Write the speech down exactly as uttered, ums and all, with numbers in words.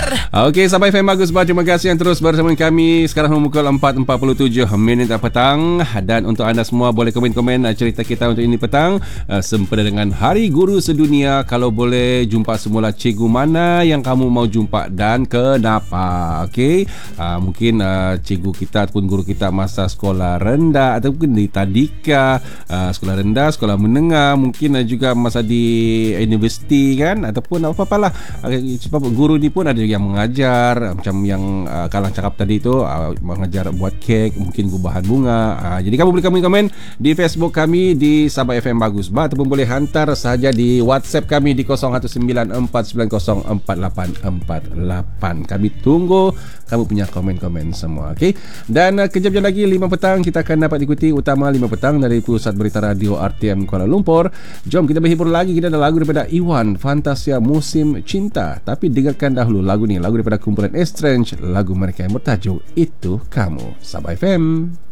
Okey, sampai F M Bagus Bah. Terima kasih yang terus bersama kami. Sekarang pukul empat empat puluh tujuh minit petang. Dan untuk anda semua boleh komen-komen cerita kita untuk ini petang sempena dengan Hari Guru Sedunia. Kalau boleh jumpa semula cikgu mana yang kamu mau jumpa dan kenapa. Okey, uh, mungkin uh, cikgu kita ataupun guru kita masa sekolah rendah ataupun di tadika, uh, sekolah rendah, sekolah menengah, mungkin uh, juga masa di universiti kan, ataupun apa-apalah. Sebab guru ni pun ada yang mengajar, macam yang uh, Kalang cakap tadi tu, uh, mengajar buat kek, mungkin gubahan bunga. uh, Jadi kamu boleh komen-komen di Facebook kami di Sabah F M Bagus Bah, ataupun boleh hantar sahaja di WhatsApp kami di kosong satu sembilan empat sembilan kosong empat lapan empat lapan. Kami tunggu kamu punya komen-komen semua. Okey. Dan uh, kejap-kejap lagi lima petang kita akan dapat ikuti Utama lima petang dari Pusat Berita Radio R T M Kuala Lumpur. Jom kita berhibur lagi. Kita ada lagu daripada Iwan, Fantasia Musim Cinta. Tapi dengarkan dahulu lagu ni, lagu daripada kumpulan Estrange, lagu mereka yang bertajuk Itu Kamu. Sabah F M.